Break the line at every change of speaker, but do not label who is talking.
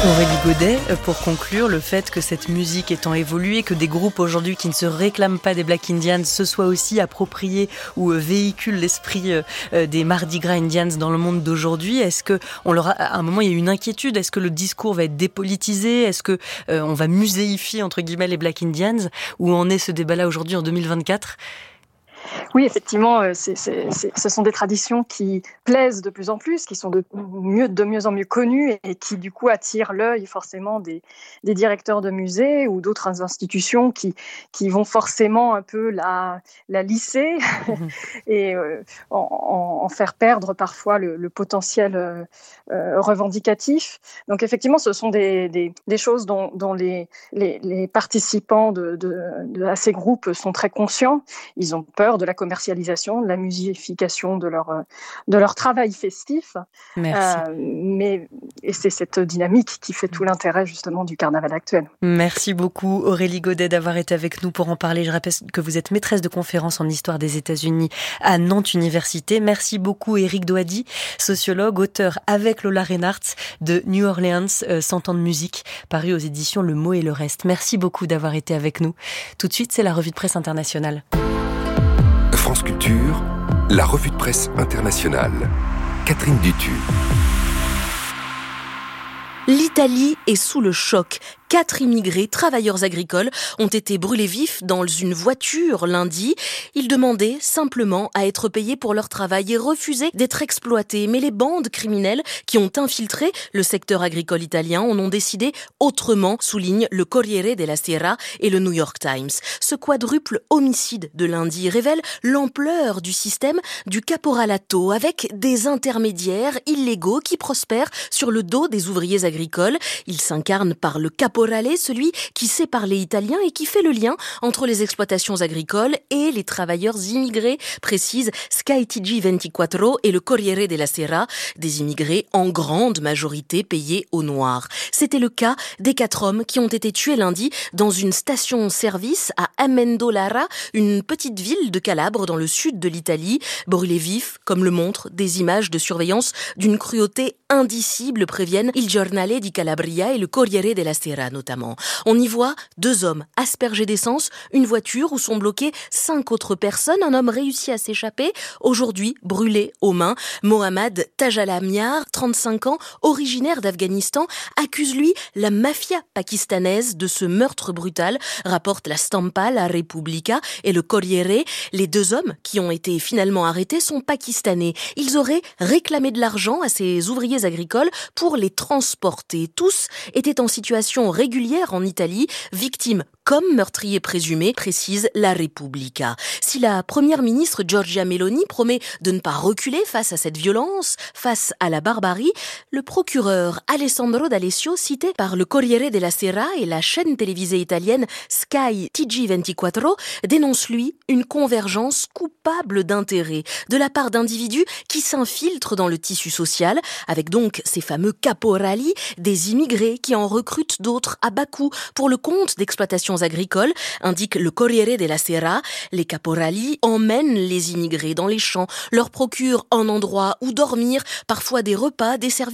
Aurélie Godet, pour conclure, le fait que cette musique étant évolué, que des groupes aujourd'hui qui ne se réclament pas des Black Indians se soient aussi appropriés ou véhiculent l'esprit des Mardi Gras Indians dans le monde d'aujourd'hui, est-ce que à un moment il y a une inquiétude, est-ce que le discours va être dépolitisé, est-ce que on va muséifier entre guillemets les Black Indians, où en est ce débat-là aujourd'hui en 2024?
Oui, effectivement, ce sont des traditions qui plaisent de plus en plus, qui sont de mieux en mieux connues et qui, du coup, attirent l'œil forcément des directeurs de musées ou d'autres institutions qui vont forcément un peu la lisser et en faire perdre parfois le potentiel revendicatif. Donc, effectivement, ce sont des choses dont les participants à ces groupes sont très conscients. Ils ont peur de la commercialisation, de la musification de leur travail festif.
Merci.
Et c'est cette dynamique qui fait tout l'intérêt justement du carnaval actuel.
Merci beaucoup Aurélie Godet d'avoir été avec nous pour en parler. Je rappelle que vous êtes maîtresse de conférences en histoire des États-Unis à Nantes Université. Merci beaucoup Éric Doady, sociologue, auteur avec Lola Reinhardt de New Orleans, 100 ans de musique, paru aux éditions Le Mot et le Reste. Merci beaucoup d'avoir été avec nous. Tout de suite, c'est la revue de presse internationale.
France Culture, la revue de presse internationale. Catherine Dutu.
L'Italie est sous le choc. 4 immigrés, travailleurs agricoles, ont été brûlés vifs dans une voiture lundi. Ils demandaient simplement à être payés pour leur travail et refusaient d'être exploités. Mais les bandes criminelles qui ont infiltré le secteur agricole italien en ont décidé autrement, souligne le Corriere della Sera et le New York Times. Ce quadruple homicide de lundi révèle l'ampleur du système du caporalato, avec des intermédiaires illégaux qui prospèrent sur le dos des ouvriers agricoles. Ils s'incarnent par le caporale, celui qui sait parler italien et qui fait le lien entre les exploitations agricoles et les travailleurs immigrés, précise Sky TG24 et le Corriere della Sera, des immigrés en grande majorité payés au noir. C'était le cas des 4 hommes qui ont été tués lundi dans une station-service à Amendolara, une petite ville de Calabre dans le sud de l'Italie, brûlés vifs, comme le montrent des images de surveillance d'une cruauté indicible, préviennent Il Giornale di Calabria et le Corriere della Sera notamment. On y voit 2 hommes aspergés d'essence, une voiture où sont bloquées 5 autres personnes. Un homme réussit à s'échapper, aujourd'hui brûlé aux mains. Mohammad Tajalamiar, 35 ans, originaire d'Afghanistan, accuse lui la mafia pakistanaise de ce meurtre brutal, rapporte la Stampa, la Repubblica et le Corriere. Les 2 hommes qui ont été finalement arrêtés sont pakistanais. Ils auraient réclamé de l'argent à ces ouvriers agricoles pour les transporter. Tous étaient en situation régulière en Italie, victimes comme meurtriers présumés, précise la Repubblica. Si la première ministre Giorgia Meloni promet de ne pas reculer face à cette violence, face à la barbarie, le procureur Alessandro D'Alessio, cité par le Corriere della Sera et la chaîne télévisée italienne Sky TG24, dénonce lui une convergence coupable d'intérêts de la part d'individus qui s'infiltrent dans le tissu social, avec donc ces fameux caporali, des immigrés qui en recrutent d'autres à bas coût pour le compte d'exploitations agricoles, indique le Corriere della Sera. Les caporali emmènent les immigrés dans les champs, leur procurent un endroit où dormir, parfois des repas, des services